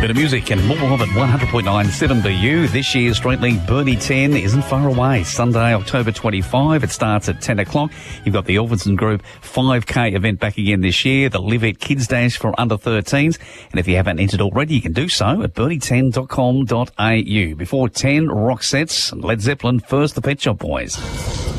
Bit of music and more of it, 100.9 7BU. This year's Street League Birdie 10 isn't far away. Sunday, October 25. It starts at 10 o'clock. You've got the Elphinstone Group 5K event back again this year, the Live It Kids Dash for under 13s. And if you haven't entered already, you can do so at birdie10.com.au. Before 10, Rock Sets and Led Zeppelin, first the Pet Shop Boys.